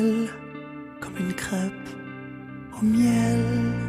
Comme une crêpe au miel.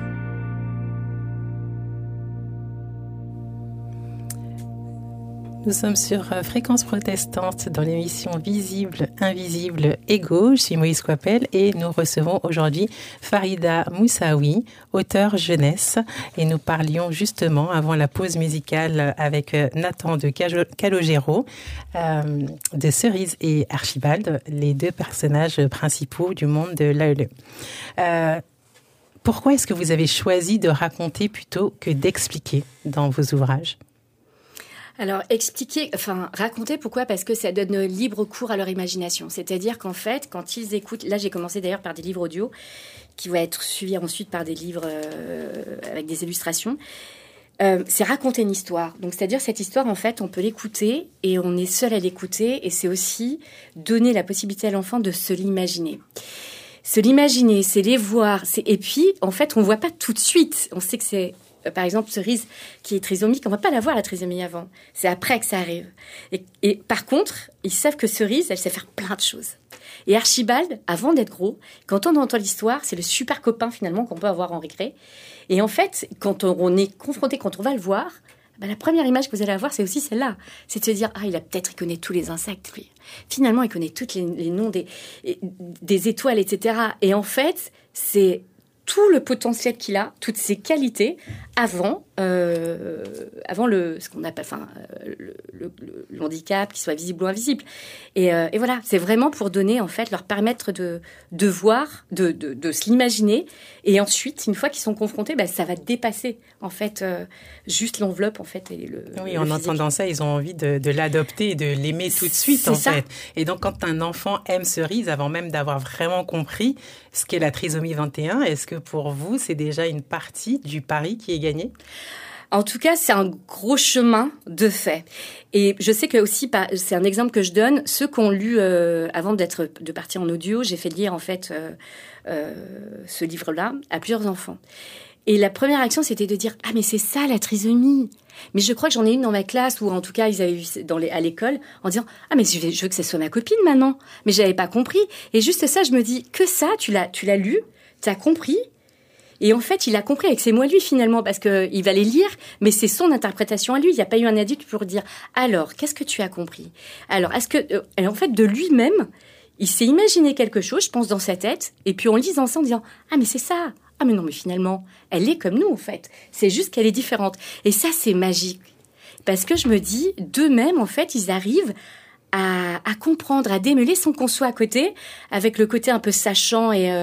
Nous sommes sur Fréquence Protestante dans l'émission Visible, Invisible, Ego. Je suis Moïse Coipel et nous recevons aujourd'hui Farida Moussaoui, auteure jeunesse. Et nous parlions justement avant la pause musicale avec Nathan de Calogero, de Cerise et Archibald, les deux personnages principaux du monde de l'AELE. Pourquoi est-ce que vous avez choisi de raconter plutôt que d'expliquer dans vos ouvrages ? Alors, raconter, pourquoi ? Parce que ça donne libre cours à leur imagination. C'est-à-dire qu'en fait, quand ils écoutent... Là, j'ai commencé d'ailleurs par des livres audio, qui vont être suivis ensuite par des livres avec des illustrations. C'est raconter une histoire. Donc, c'est-à-dire, cette histoire, en fait, on peut l'écouter et on est seul à l'écouter. Et c'est aussi donner la possibilité à l'enfant de se l'imaginer. Se l'imaginer, c'est les voir. Et puis, en fait, on ne voit pas tout de suite. On sait que c'est... Par exemple, Cerise, qui est trisomique, on ne va pas la voir, la trisomie, avant. C'est après que ça arrive. Et par contre, ils savent que Cerise, elle sait faire plein de choses. Et Archibald, avant d'être gros, quand on entend l'histoire, c'est le super copain, finalement, qu'on peut avoir en récré. Et en fait, quand on est confronté, quand on va le voir, la première image que vous allez avoir, c'est aussi celle-là. C'est de se dire, il connaît tous les insectes, lui. Finalement, il connaît tous les noms des étoiles, etc. Et en fait, c'est tout le potentiel qu'il a, toutes ses qualités, avant ce qu'on appelle, le handicap, qu'il soit visible ou invisible. Et voilà, c'est vraiment pour donner, en fait, leur permettre de voir, de se l'imaginer. Et ensuite, une fois qu'ils sont confrontés, ça va dépasser, en fait, juste l'enveloppe, en fait. Oui, en entendant ça, ils ont envie de l'adopter et de l'aimer tout de suite, en fait. Et donc, quand un enfant aime Cerise, avant même d'avoir vraiment compris ce qu'est la trisomie 21, est-ce que pour vous, c'est déjà une partie du pari qui est gagné ? En tout cas, c'est un gros chemin de fait. Et je sais que aussi, c'est un exemple que je donne, ceux qui ont lu, avant de partir en audio, j'ai fait lire en fait ce livre-là à plusieurs enfants. Et la première action, c'était de dire « Ah, mais c'est ça la trisomie !» Mais je crois que j'en ai une dans ma classe, ou en tout cas, ils avaient vu à l'école, en disant « Ah, mais je veux que ce soit ma copine maintenant !» Mais j'avais pas compris. Et juste ça, je me dis « Que ça, tu l'as lu, tu as compris ?» Et en fait, il a compris avec ses mots à lui, finalement, parce qu'il va les lire, mais c'est son interprétation à lui. Il n'y a pas eu un adulte pour dire « Alors, qu'est-ce que tu as compris ?» Alors, est-ce que, en fait, de lui-même, il s'est imaginé quelque chose, je pense, dans sa tête, et puis en lisant ça, en disant « Ah, mais c'est ça !» Ah, mais non, mais finalement, elle est comme nous, en fait. C'est juste qu'elle est différente. Et ça, c'est magique. Parce que je me dis, d'eux-mêmes, en fait, ils arrivent à comprendre, à démêler sans qu'on soit à côté, avec le côté un peu sachant et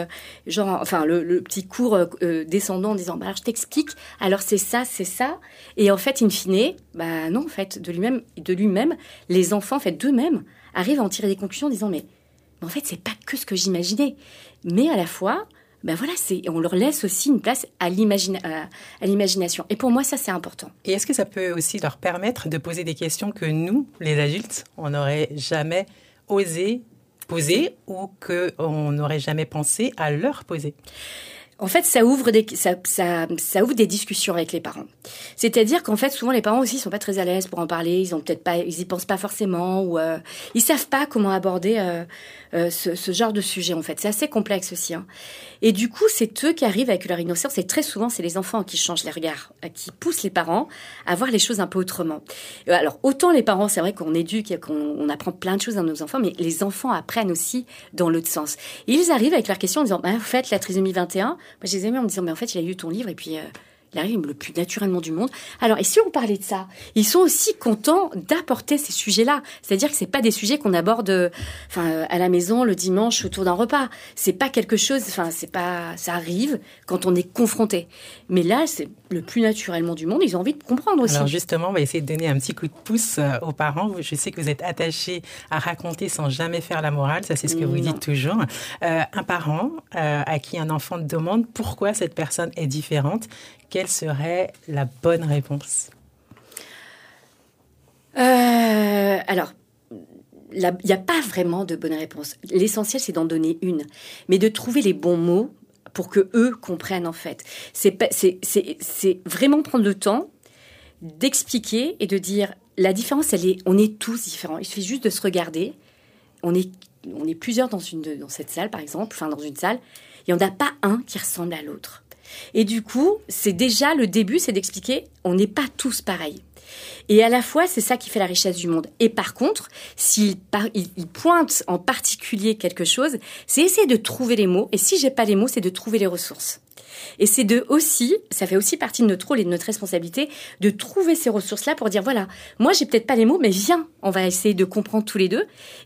le petit cours descendant en disant alors je t'explique, alors c'est ça, et en fait in fine, non, en fait de lui-même, les enfants en fait d'eux-mêmes arrivent à en tirer des conclusions en disant mais en fait c'est pas que ce que j'imaginais, mais à la fois on leur laisse aussi une place à l'imagination. Et pour moi, ça, c'est important. Et est-ce que ça peut aussi leur permettre de poser des questions que nous, les adultes, on n'aurait jamais osé poser ou qu'on n'aurait jamais pensé à leur poser ? En fait, ça ouvre des discussions avec les parents. C'est-à-dire qu'en fait, souvent les parents aussi sont pas très à l'aise pour en parler. Ils y pensent pas forcément, ou ils savent pas comment aborder ce genre de sujet. En fait, c'est assez complexe aussi. Et du coup, c'est eux qui arrivent avec leur innocence. Et très souvent, c'est les enfants qui changent les regards, qui poussent les parents à voir les choses un peu autrement. Alors, autant les parents, c'est vrai qu'on éduque, qu'on apprend plein de choses à nos enfants, mais les enfants apprennent aussi dans l'autre sens. Et ils arrivent avec leurs questions en disant, en fait, la trisomie 21. Moi, je les aimais en me disant, mais en fait, il a lu ton livre et puis il arrive le plus naturellement du monde. Alors, et si on parlait de ça, ils sont aussi contents d'apporter ces sujets-là. C'est-à-dire que c'est pas des sujets qu'on aborde, à la maison le dimanche autour d'un repas. C'est pas quelque chose, ça arrive quand on est confronté. Mais là, c'est le plus naturellement du monde. Ils ont envie de comprendre aussi. Alors justement, on va essayer de donner un petit coup de pouce aux parents. Je sais que vous êtes attachés à raconter sans jamais faire la morale. Ça, c'est ce que vous dites toujours. Un parent à qui un enfant demande pourquoi cette personne est différente, quelle serait la bonne réponse ? Alors, il n'y a pas vraiment de bonne réponse. L'essentiel, c'est d'en donner une. Mais de trouver les bons mots pour que eux comprennent, en fait. C'est vraiment prendre le temps d'expliquer et de dire la différence, on est tous différents. Il suffit juste de se regarder. On est on est plusieurs dans cette salle, par exemple, enfin dans une salle, il n'y en a pas un qui ressemble à l'autre. Et du coup, c'est déjà le début, c'est d'expliquer, on n'est pas tous pareils. Et à la fois, c'est ça qui fait la richesse du monde. Et par contre, s'il pointe en particulier quelque chose, c'est essayer de trouver les mots. Et si j'ai pas les mots, c'est de trouver les ressources. Et c'est ça fait aussi partie de notre rôle et de notre responsabilité de trouver ces ressources-là pour dire, voilà, moi j'ai peut-être pas les mots, mais viens, on va essayer de comprendre tous les deux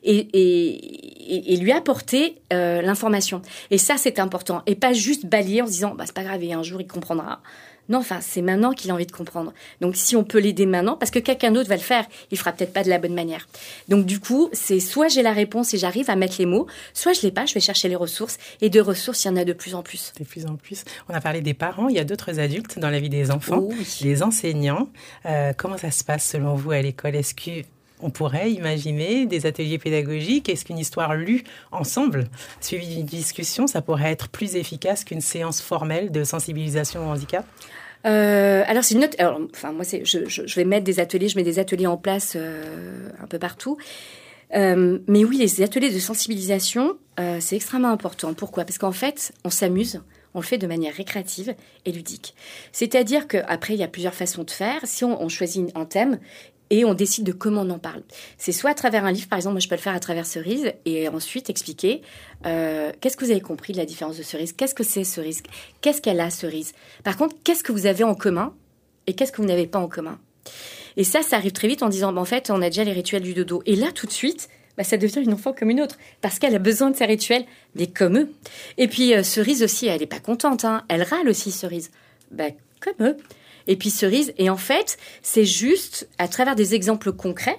et lui apporter l'information. Et ça, c'est important. Et pas juste balayer en se disant, c'est pas grave, et un jour il comprendra. Non, c'est maintenant qu'il a envie de comprendre. Donc, si on peut l'aider maintenant, parce que quelqu'un d'autre va le faire, il fera peut-être pas de la bonne manière. Donc, du coup, c'est soit j'ai la réponse et j'arrive à mettre les mots, soit je l'ai pas, je vais chercher les ressources. Et de ressources, il y en a de plus en plus. De plus en plus. On a parlé des parents, il y a d'autres adultes dans la vie des enfants, les enseignants. Comment ça se passe selon vous à l'école? Est-ce qu'on pourrait imaginer des ateliers pédagogiques? Est-ce qu'une histoire lue ensemble, suivie d'une discussion, ça pourrait être plus efficace qu'une séance formelle de sensibilisation au handicap? Alors c'est une autre. Alors, moi je vais mettre des ateliers. Je mets des ateliers en place un peu partout. Mais oui, les ateliers de sensibilisation, c'est extrêmement important. Pourquoi? Parce qu'en fait, on s'amuse. On le fait de manière récréative et ludique. C'est-à-dire qu'après, il y a plusieurs façons de faire. Si on choisit un thème et on décide de comment on en parle. C'est soit à travers un livre, par exemple, moi je peux le faire à travers Cerise, et ensuite expliquer qu'est-ce que vous avez compris de la différence de Cerise, qu'est-ce que c'est Cerise, qu'est-ce qu'elle a Cerise. Par contre, qu'est-ce que vous avez en commun et qu'est-ce que vous n'avez pas en commun. Et ça arrive très vite en disant, en fait, on a déjà les rituels du dodo. Et là, tout de suite, ça devient une enfant comme une autre, parce qu'elle a besoin de ses rituels, mais comme eux. Et puis Cerise aussi, elle n'est pas contente, hein. Elle râle aussi, Cerise. Comme eux. Et puis Cerise, et en fait, c'est juste à travers des exemples concrets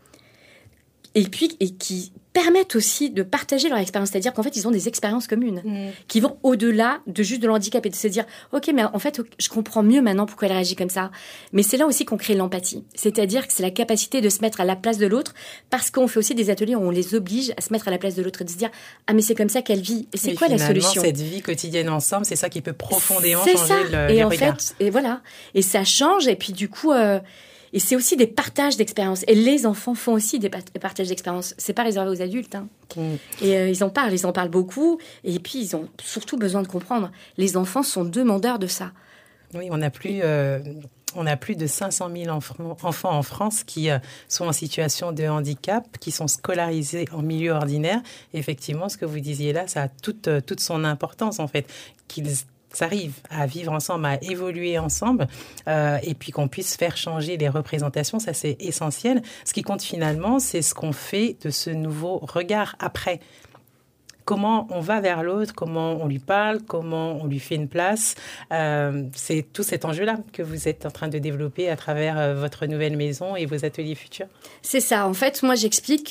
et qui permettent aussi de partager leur expérience. C'est-à-dire qu'en fait, ils ont des expériences communes qui vont au-delà de juste de l'handicap et de se dire « Ok, mais en fait, je comprends mieux maintenant pourquoi elle réagit comme ça. » Mais c'est là aussi qu'on crée l'empathie. C'est-à-dire que c'est la capacité de se mettre à la place de l'autre, parce qu'on fait aussi des ateliers où on les oblige à se mettre à la place de l'autre et de se dire « Ah, mais c'est comme ça qu'elle vit. Et c'est quoi la solution ?» Cette vie quotidienne ensemble, c'est ça qui peut profondément changer les regards. Et voilà. Et ça change. Et puis du coup... Et c'est aussi des partages d'expériences. Et les enfants font aussi des partages d'expériences. C'est pas réservé aux adultes. Hein. Et ils en parlent beaucoup. Et puis, ils ont surtout besoin de comprendre. Les enfants sont demandeurs de ça. Oui, on a plus de 500 000 enfants en France qui sont en situation de handicap, qui sont scolarisés en milieu ordinaire. Et effectivement, ce que vous disiez là, ça a toute son importance, en fait, qu'ils arrivent à vivre ensemble, à évoluer ensemble, et puis qu'on puisse faire changer les représentations, ça c'est essentiel. Ce qui compte finalement, c'est ce qu'on fait de ce nouveau regard après. Comment on va vers l'autre, comment on lui parle, comment on lui fait une place. C'est tout cet enjeu-là que vous êtes en train de développer à travers votre nouvelle maison et vos ateliers futurs. C'est ça. En fait, moi j'explique...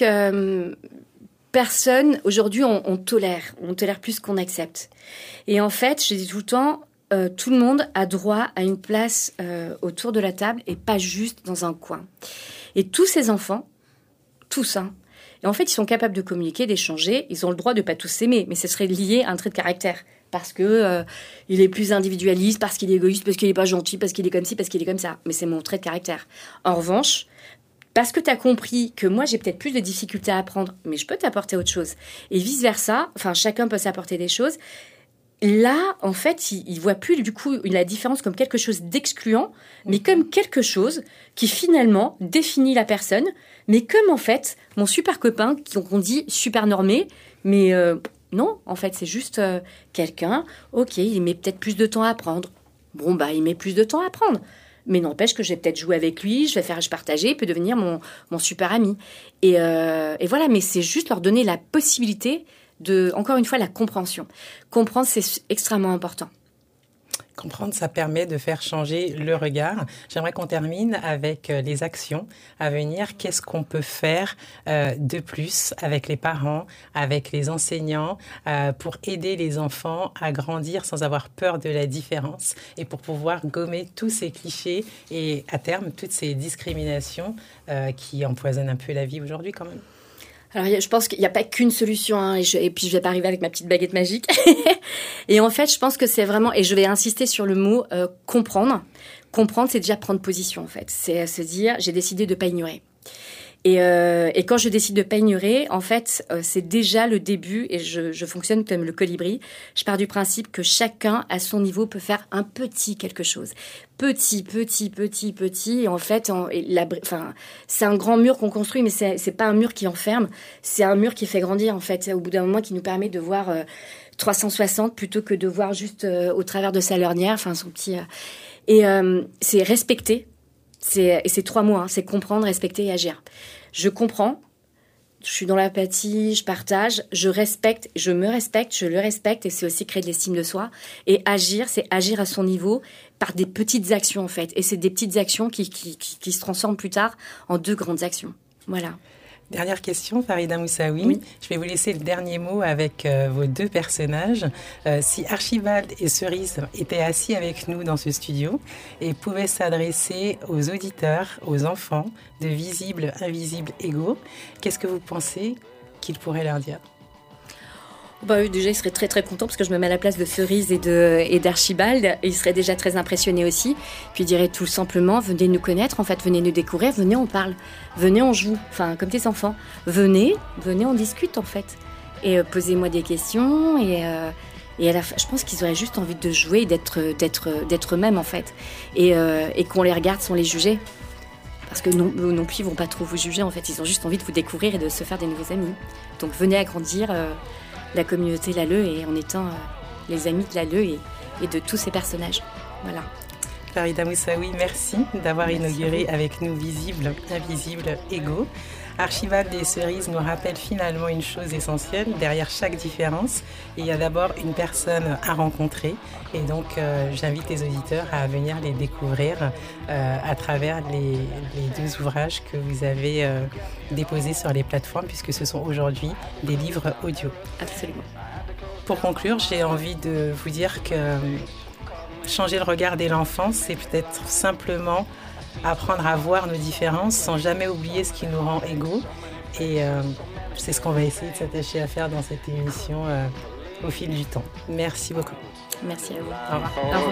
Personne, aujourd'hui, on tolère plus qu'on accepte. Et en fait, je dis tout le temps, tout le monde a droit à une place autour de la table et pas juste dans un coin. Et tous ces enfants, tous, et en fait, ils sont capables de communiquer, d'échanger. Ils ont le droit de pas tous s'aimer, mais ce serait lié à un trait de caractère. Parce que il est plus individualiste, parce qu'il est égoïste, parce qu'il est pas gentil, parce qu'il est comme ci, parce qu'il est comme ça. Mais c'est mon trait de caractère. En revanche, parce que tu as compris que moi, j'ai peut-être plus de difficultés à apprendre, mais je peux t'apporter autre chose. Et vice-versa, chacun peut s'apporter des choses. Là, en fait, il voit plus, du coup, la différence comme quelque chose d'excluant, mais comme quelque chose qui, finalement, définit la personne, mais comme, en fait, mon super copain, qu'on dit super normé, mais non, en fait, c'est juste quelqu'un, ok, il met peut-être plus de temps à apprendre. Bon, il met plus de temps à apprendre. Mais n'empêche que je vais peut-être jouer avec lui, je partager, il peut devenir mon super ami. Et voilà, mais c'est juste leur donner la possibilité de, encore une fois, la compréhension. Comprendre, c'est extrêmement important. Comprendre, ça permet de faire changer le regard. J'aimerais qu'on termine avec les actions à venir. Qu'est-ce qu'on peut faire de plus avec les parents, avec les enseignants, pour aider les enfants à grandir sans avoir peur de la différence et pour pouvoir gommer tous ces clichés et à terme toutes ces discriminations qui empoisonnent un peu la vie aujourd'hui quand même? Alors, je pense qu'il n'y a pas qu'une solution, et puis je vais pas arriver avec ma petite baguette magique. Et en fait, je pense que c'est vraiment, et je vais insister sur le mot comprendre. Comprendre, c'est déjà prendre position, en fait. C'est se dire, j'ai décidé de pas ignorer. Et quand je décide de pas ignorer, en fait, c'est déjà le début, et je fonctionne comme le colibri. Je pars du principe que chacun, à son niveau, peut faire un petit quelque chose. Petit. Et en fait, c'est un grand mur qu'on construit, mais c'est pas un mur qui enferme. C'est un mur qui fait grandir, en fait. Au bout d'un moment, qui nous permet de voir 360 plutôt que de voir juste au travers de sa lorgnière, enfin son petit. C'est respecter. C'est 3 mots, hein, c'est comprendre, respecter et agir. Je comprends, je suis dans l'apathie, je partage, je respecte, je me respecte, je le respecte, et c'est aussi créer de l'estime de soi. Et agir, c'est agir à son niveau par des petites actions, en fait. Et c'est des petites actions qui se transforment plus tard en 2 grandes actions. Voilà. Dernière question, Farida Moussaoui. Oui. Je vais vous laisser le dernier mot avec vos 2 personnages. Si Archibald et Cerise étaient assis avec nous dans ce studio et pouvaient s'adresser aux auditeurs, aux enfants de Visibles, Invisibles, Égaux, qu'est-ce que vous pensez qu'ils pourraient leur dire ? Déjà, ils seraient très très contents parce que je me mets à la place de Cerise et d'Archibald. Ils seraient déjà très impressionnés aussi. Puis ils diraient tout simplement, venez nous connaître, en fait, venez nous découvrir, venez on parle, venez on joue, enfin comme des enfants. Venez on discute en fait. Et posez-moi des questions et à la fin, je pense qu'ils auraient juste envie de jouer et d'être eux-mêmes en fait. Et qu'on les regarde sans les juger. Parce que non plus, ils vont pas trop vous juger en fait. Ils ont juste envie de vous découvrir et de se faire des nouveaux amis. Donc venez agrandir la communauté Lalleux et en étant les amis de Lalleux et de tous ces personnages. Voilà. Farida Moussaoui, merci d'avoir inauguré avec nous Visibles, Invisibles, Égaux. Archibald et Cerise nous rappellent finalement une chose essentielle. Derrière chaque différence, il y a d'abord une personne à rencontrer. Et donc, j'invite les auditeurs à venir les découvrir à travers les 2 ouvrages que vous avez déposés sur les plateformes, puisque ce sont aujourd'hui des livres audio. Absolument. Pour conclure, j'ai envie de vous dire que changer le regard dès l'enfance, c'est peut-être simplement apprendre à voir nos différences sans jamais oublier ce qui nous rend égaux. Et c'est ce qu'on va essayer de s'attacher à faire dans cette émission au fil du temps. Merci beaucoup. Merci à vous. Au revoir. Au revoir.